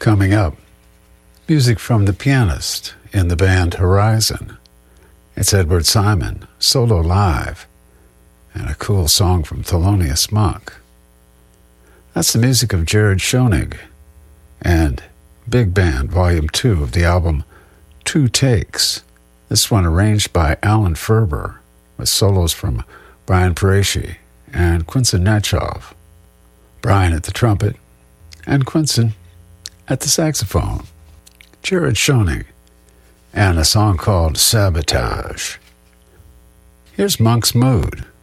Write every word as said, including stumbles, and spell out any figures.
Coming up, music from The Pianist in the band Horizon. It's Edward Simon, solo live, and a cool song from Thelonious Monk. That's the music of Jared Schoenig and Big Band Volume two of the album Two Takes. This one arranged by Alan Ferber with solos from Brian Paraishi and Quincy Netchov. Brian at the trumpet and Quincy at the saxophone. Jared Schoenig and a song called Sabotage. Here's Monk's Mood.